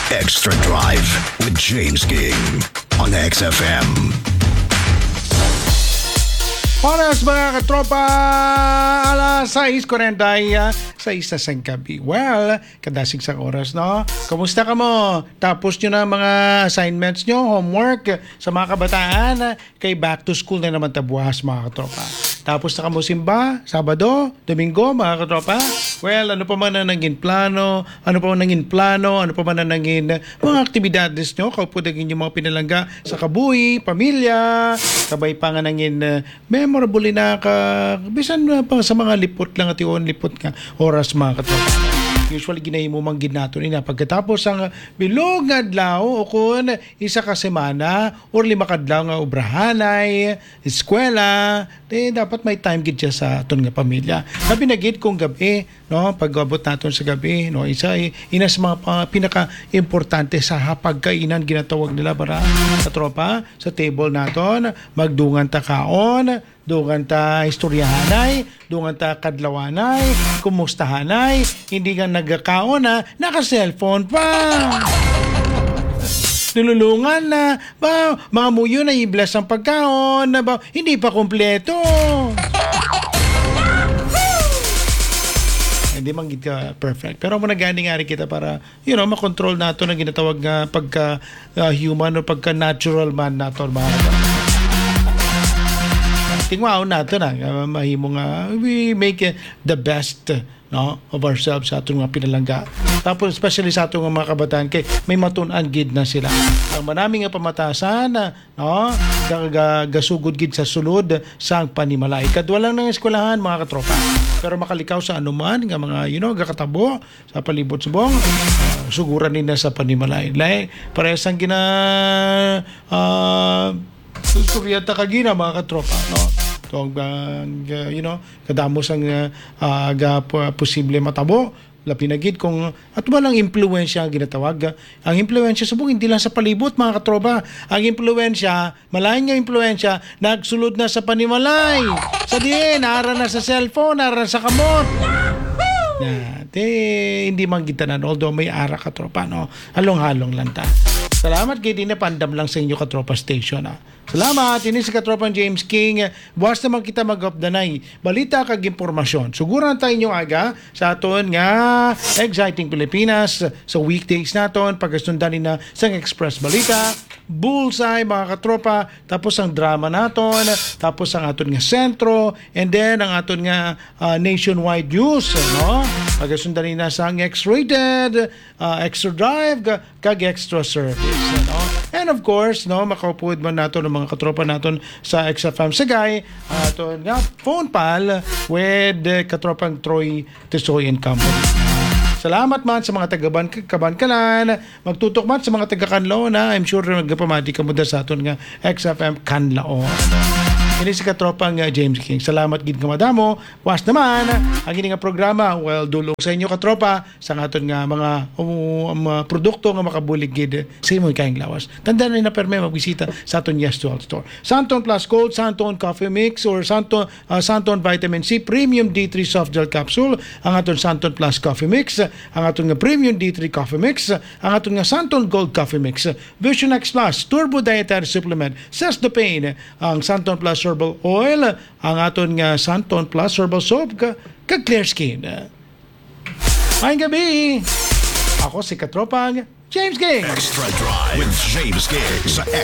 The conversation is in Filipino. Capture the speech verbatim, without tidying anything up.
Extra Drive with James King on X F M. Oras mga katropa, alas sais forty, sais na sang gabi. Well, kadasig sa oras, no? Kamusta ka mo? Tapos nyo na mga assignments nyo, homework sa mga kabataan. Kay back to school na naman tabuhas mga katropa. Tapos na ka mo simba, Sabado, Domingo mga katropa. Well, ano pa man na naging plano, ano pa man naging plano, ano pa man na naging mga aktibidades nyo, kaupo naging yung mga pinalangga sa kabuhi, pamilya, kabay pa nga naging uh, memorable na ka, bisan uh, pa sa mga lipot lang at iyon, lipot nga oras mga katropa. Usually ginahimo mang ginato nila pagkatapos ang bilog nga adlaw o kun isa ka semana or lima ka adlaw nga obrahanay, eskwela, eh, dapat may time gid siya sa aton nga pamilya. Sabi na gid kung gabi, no, pag-abot naton sa gabi, no, isa ina sa mga uh, pinaka-importante sa hapagkainan ginatawag nila para sa tropa sa table naton, magdungan ta kaon, dungan ta istoryahanay, dungan ta kadlawanay, kumustahanay, hindi ka nagkakaon na, naka-cellphone pa. Nilulungan na, ba, mga muyo na i-bless ang pagkaon, na ba, hindi pa kompleto. Hindi man gid ka perfect. Pero mo nagani-ngari kita para, you know, makontrol nato na ginatawag nga pagka uh, human o pagka natural man nato mga tingwaon nato na uh, mahimo nga we make uh, the best uh, no of ourselves sa atong mga pinalangga. Tapos especially sa atong mga kabataan kay may matun-an gid na sila. Ang manami nga pamatasan uh, no gasugod gid sa sulod sa panimalay. Kadwa lang ng eskwelahan mga katropa. Pero makalikaw sa anuman nga mga you know gakatabo sa palibot subong uh, suguran nila sa panimalay. Lay parehas ang gina uh, suryata kagina mga katropa no to uh, you know kadamos ang uh, aga uh, posible matabo lapinagid kung at walang impluwensya ang ginatawag. Ang impluwensya subong hindi lang sa palibot mga katropa. Ang impluwensya, malaking nga impluwensya, nagsulod na sa panimalay. Sa diin, nara na sa cellphone, nara sa kamot. Na, te, hindi man gitanan although may ara katropa no. Halong-halong lang ta. Salamat kay di na pandam lang sa inyo katropa station ha. Salamat, ini si katropang James King. Buwas naman kita mag-updanay. Balita kag impormasyon. Suguran tayo inyong aga sa aton nga Exciting Pilipinas sa weekdays naton. Pagkasundanin na sa Express Balita, Bullseye mga katropa, tapos ang drama naton, tapos ang aton nga sentro, and then ang aton nga uh, nationwide news. No? Pagkasundanin na sa X-rated, uh, Extra Drive, kag Extra Service. No? And of course, no, makaupuid man nato ng mga katropa naton sa X F M Sagay, ato nga phone pal with uh, katropang Troy Tisoy and Company. Salamat man sa mga taga Kabankalan, magtutok man sa mga taga Kanlaon na I'm sure magpamati ka mo da sa aton nga X F M Kanlaon. Ini si katropang uh, James King. Salamat gid nga madamo. Was naman ang ini nga programa well dulong sa inyo katropa sa aton nga mga um, um, produkto nga makabulig gid sa imong kaing lawas. Tandaan na perme magbisita sa aton Yes to All Store. Santon Plus Gold, Santon Coffee Mix or Santon uh, Santon Vitamin C Premium D three Soft Gel Capsule, ang aton Santon Plus Coffee Mix, ang aton nga Premium D three Coffee Mix, ang aton nga Santon Gold Coffee Mix, Vision X Plus Turbo Dietary Supplement, Cestopane, ang Santon Plus Herbal Oil, ang aton nga Santon Plus Herbal Soap, kag Clear Skin. Maayong gabi! Ako si katropang James King. Extra Drive with James King sa